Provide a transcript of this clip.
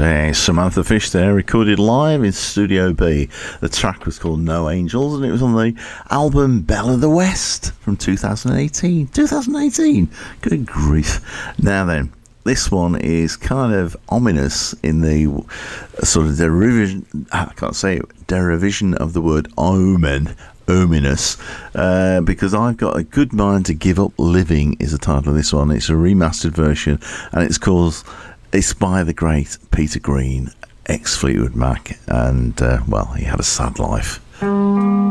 Samantha Fish there, recorded live in Studio B. The track was called No Angels, and it was on the album Belle of the West from 2018. 2018! Good grief. Now then, this one is kind of ominous in the sort of derivation of the word omen. Ominous, because I've got a good mind to give up living is the title of this one. It's a remastered version, and it's by the great Peter Green, ex Fleetwood Mac, and well, he had a sad life.